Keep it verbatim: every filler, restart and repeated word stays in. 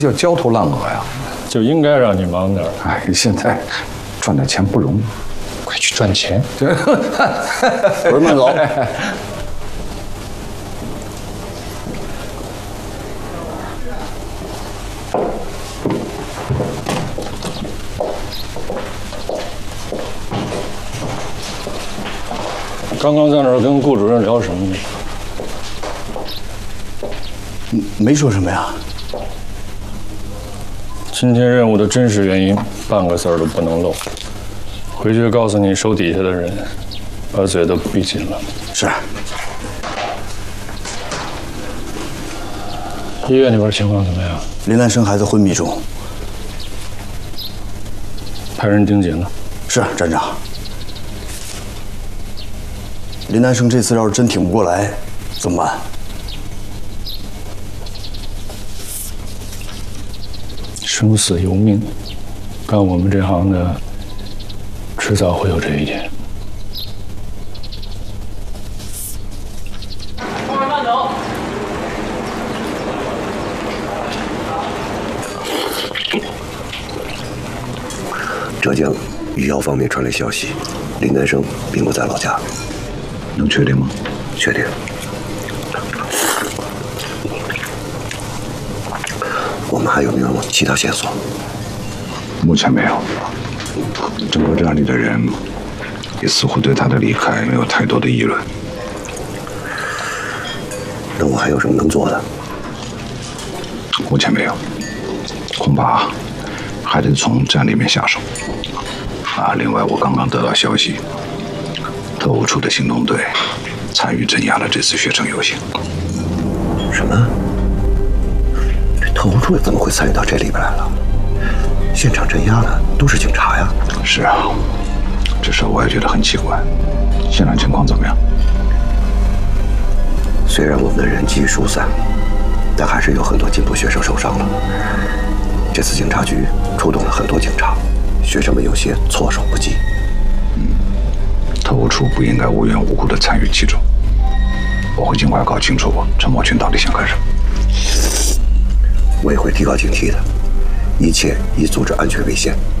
叫焦头烂额呀， 就应该让你忙点儿。 哎，现在赚点钱不容易， 快去赚钱。 不是慢走。 刚刚在那儿跟顾主任聊什么呢？ 嗯，没说什么呀。 今天任务的真实原因，半个字儿都不能漏。回去告诉你手底下的人，把嘴都闭紧了。 是。 医院那边情况怎么样？ 林兰生还在昏迷中。 派人盯紧了。 是，站长。林南生这次要是真挺不过来，怎么办？ 生死由命，干我们这行的，迟早会有这一天。 后面慢走。 浙江余姚方面传来消息，林南生并不在老家。 能确定吗？ 确定。我们还有没有其他线索？ 目前没有。整个站里的人也似乎对他的离开没有太多的议论。 那我还有什么能做的？ 目前没有，恐怕还得从站里面下手。啊，另外我刚刚得到消息，特务处的行动队参与镇压了这次学生游行。 什么？这特务处怎么会参与到这里边来了？现场镇压的都是警察呀。 是啊，这事我也觉得很奇怪。现场情况怎么样？ 虽然我们的人机疏散，但还是有很多进步学生受伤了。这次警察局出动了很多警察，学生们有些措手不及。 嗯，特务处不应该无缘无故的参与其中。我会尽快搞清楚陈默群到底想干什么。 我也会提高警惕的，一切以组织安全为先。